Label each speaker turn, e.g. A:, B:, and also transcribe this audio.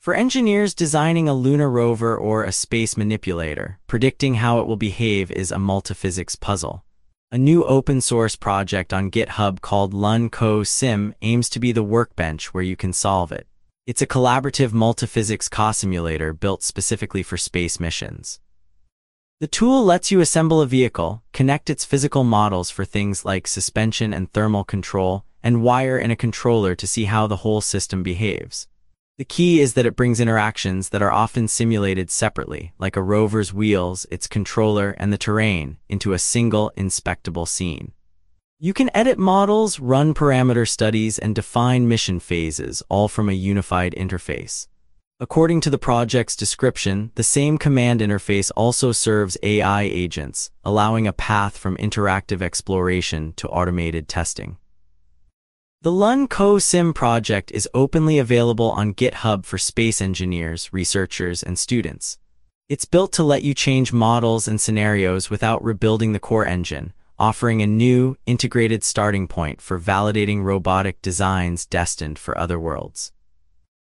A: For engineers designing a lunar rover or a space manipulator, predicting how it will behave is a multiphysics puzzle. A new open-source project on GitHub called LunCo-Sim aims to be the workbench where you can solve it. It's a collaborative multiphysics co-simulator built specifically for space missions. The tool lets you assemble a vehicle, connect its physical models for things like suspension and thermal control, and wire in a controller to see how the whole system behaves. The key is that it brings interactions that are often simulated separately, like a rover's wheels, its controller, and the terrain, into a single inspectable scene. You can edit models, run parameter studies, and define mission phases, all from a unified interface. According to the project's description, the same command interface also serves AI agents, allowing a path from interactive exploration to automated testing. The LunCo-Sim project is openly available on GitHub for space engineers, researchers, and students. It's built to let you change models and scenarios without rebuilding the core engine, offering a new, integrated starting point for validating robotic designs destined for other worlds.